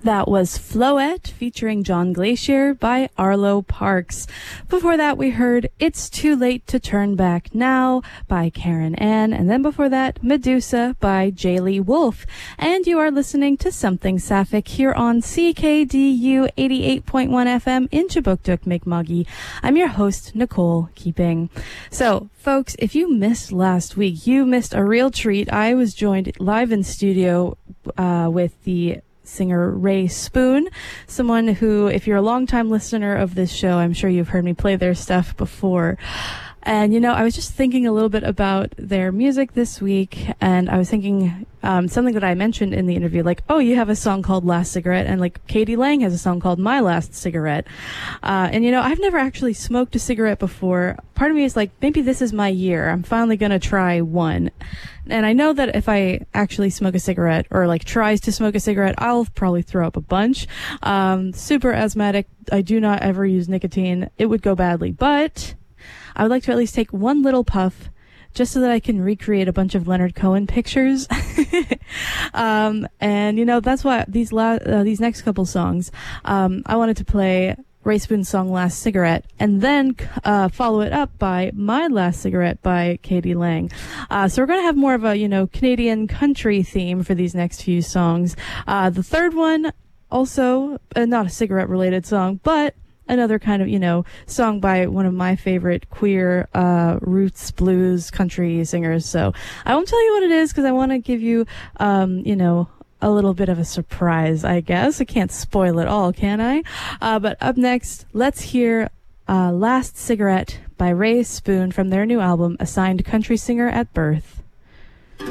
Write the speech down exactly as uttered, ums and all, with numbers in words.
That was Floette featuring John Glacier by Arlo Parks. Before that, we heard It's Too Late to Turn Back Now by Karen Ann. And then before that, Medusa by Jaylee Wolf. And you are listening to Something Sapphic here on C K D U eighty-eight point one F M in Chibuktuk, Mi'kma'ki. I'm your host, Nicole Keeping. So, folks, if you missed last week, you missed a real treat. I was joined live in studio uh, with the singer Ray Spoon, someone who, if you're a longtime listener of this show, I'm sure you've heard me play their stuff before. And, you know, I was just thinking a little bit about their music this week, and I was thinking um, something that I mentioned in the interview, like, oh, you have a song called Last Cigarette, and, like, Katie Lang has a song called My Last Cigarette. Uh, and, you know, I've never actually smoked a cigarette before. Part of me is like, maybe this is my year. I'm finally going to try one. And I know that if I actually smoke a cigarette, or, like, tries to smoke a cigarette, I'll probably throw up a bunch. Um, super asthmatic. I do not ever use nicotine. It would go badly. But I would like to at least take one little puff just so that I can recreate a bunch of Leonard Cohen pictures. um, and, you know, that's why these la- uh, these next couple songs, um, I wanted to play Ray Spoon's song Last Cigarette, and then uh, follow it up by My Last Cigarette by Katie Lang. Uh, so we're going to have more of a, you know, Canadian country theme for these next few songs. Uh, the third one, also uh, not a cigarette-related song, but another kind of, you know, song by one of my favorite queer uh, roots blues country singers. So I won't tell you what it is because I want to give you, um, you know, a little bit of a surprise, I guess. I can't spoil it all, can I? Uh, but up next, let's hear uh, Last Cigarette by Ray Spoon from their new album, Assigned Country Singer at Birth.